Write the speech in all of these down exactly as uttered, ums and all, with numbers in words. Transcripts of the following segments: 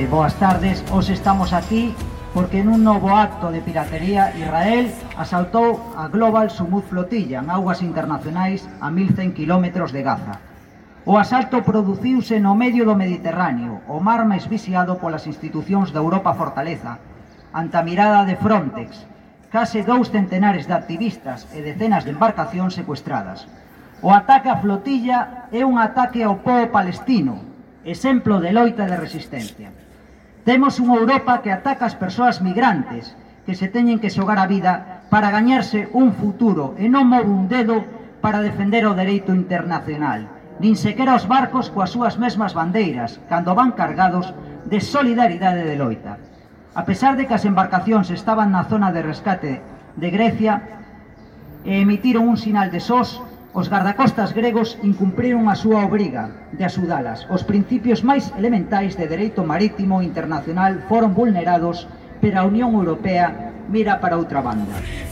boas tardes. Hoxe estamos aquí porque nun novo acto de piratería Israel asaltou a Global Sumud Flotilla en augas internacionais a mil cen kilómetros de Gaza. O asalto produciuse no medio do Mediterráneo, o mar máis vixiado polas institucións da Europa Fortaleza, ante a mirada de Frontex, case dous centenares de activistas e decenas de embarcacións secuestradas. O ataque á flotilla é un ataque ao pobo palestino, exemplo de loita de resistencia. Temos unha Europa que ataca as persoas migrantes, que se teñen que xogar a vida para gañarse un futuro e non move un dedo para defender o dereito internacional, nin sequera os barcos coas súas mesmas bandeiras, cando van cargados de solidaridade de loita. A pesar de que as embarcacións estaban na zona de rescate de Grecia e emitiron un sinal de S O S, os gardacostas gregos incumpriron a súa obriga de axudalas. Os principios máis elementais de dereito marítimo internacional foron vulnerados, pero a Unión Europea mira para outra banda.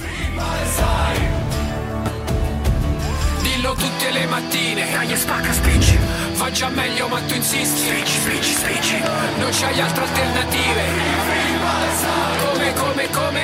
Dillo tutte le mattine, dai e spacca, spingi. Fa già meglio ma tu insisti, spingi, spingi, spingi. Non c'hai altre alternative. Come, come, come?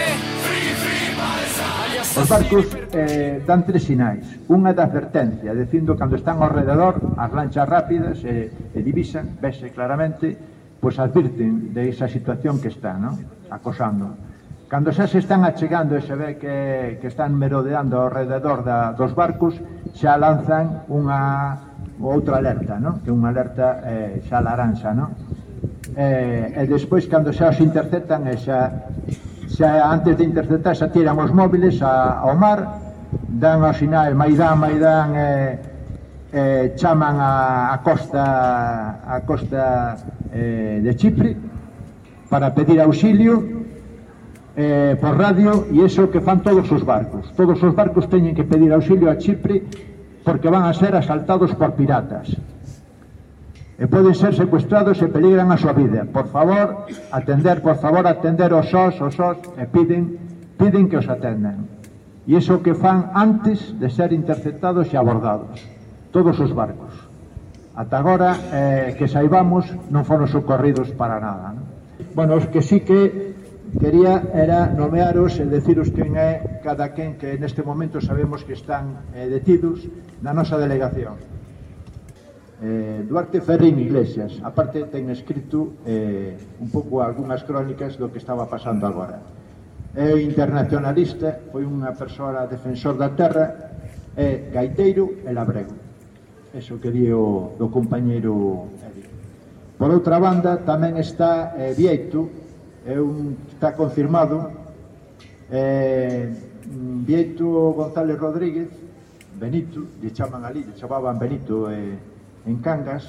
Os barcos eh, dan tres sinais. Unha da advertencia, dicindo cando están ao rededor, as lanchas rápidas e, e divisan, vese claramente, pois advirten de esa situación que está, ¿no? Acosando. Cando xa se están achegando e se ve que, que están merodeando ao rededor da, dos barcos, xa lanzan unha outra alerta, ¿no? Que é unha alerta eh, xa laranxa, ¿no? Eh, e despois, cando xa os interceptan, e xa, xa antes de interceptar, xa tiran os móviles a, ao mar, dan o sinal Maidán, Maidán, e eh, chaman a, a costa, a costa eh, de Chipre para pedir auxilio eh, por radio, e iso que fan todos os barcos. Todos os barcos teñen que pedir auxilio a Chipre porque van a ser asaltados por piratas e poden ser secuestrados e peligran a súa vida. Por favor, atender, por favor, atender os S O S, os S O S, e piden, piden que os atendan. E iso que fan antes de ser interceptados e abordados. Todos os barcos. Ata agora, eh, que saibamos, non foron socorridos para nada, ¿no? Bueno, os que sí que quería era nomearos e deciros quen é cada quen que neste momento sabemos que están eh, detidos na nosa delegación. Eh, Duarte Ferrín Iglesias, aparte ten escrito eh, un pouco algunhas crónicas do que estaba pasando agora. É internacionalista, foi unha persoa defensor da terra, é gaiteiro e labrego. Eso que di o do compañeiro Edi. Por outra banda, tamén está eh, Vieito, é un, está confirmado, eh, Vieito González Rodríguez, Benito, lle chaman ali, lle chamaban Benito eh, en Cangas,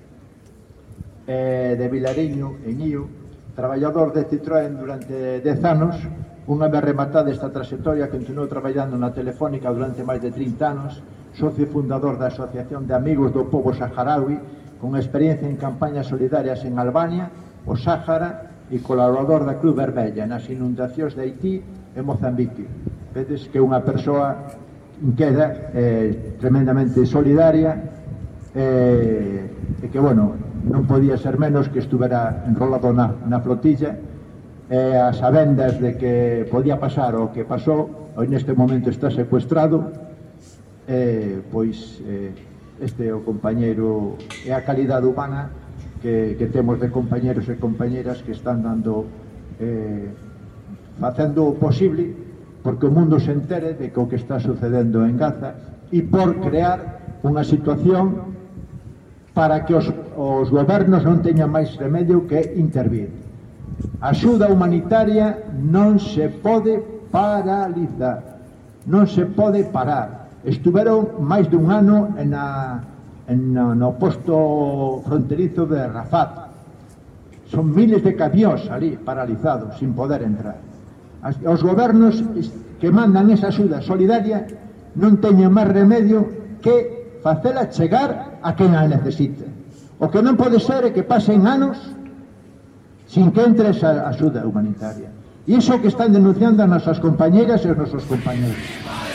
eh, de Vilariño, en Ío, traballador de Citroën durante dez anos, unha vez rematada esta trayectoria, continuou traballando na Telefónica durante máis de trinta anos, socio fundador da Asociación de Amigos do Pobo Saharaui, con experiencia en campañas solidarias en Albania, o Sáhara, e colaborador da Cruz Vermella nas inundacións de Haití e Mozambique. Vedes que unha persoa queda eh, tremendamente solidaria eh, e que, bueno, non podía ser menos que estuvera enrolado na, na flotilla e eh, as sabendas de que podía pasar o que pasou, hoy neste momento está secuestrado, eh, pois eh, este é o compañeiro e a calidade humana que, que temos de compañeros e compañeras que están dando eh, facendo o posible porque o mundo se entere de que o que está sucedendo en Gaza e por crear unha situación para que os, os gobernos non teñan máis remedio que intervir. A axuda humanitaria non se pode paralizar, non se pode parar. Estuveron máis dun ano en a No, no posto fronterizo de Rafat. Son miles de camións ali paralizados sin poder entrar. As, os gobernos que mandan esa axuda solidaria non teñen máis remedio que facela chegar a quen a necesita. O que non pode ser é que pasen anos sin que entre esa axuda humanitaria. E iso que están denunciando as nosas compañeras e os nosos compañeros.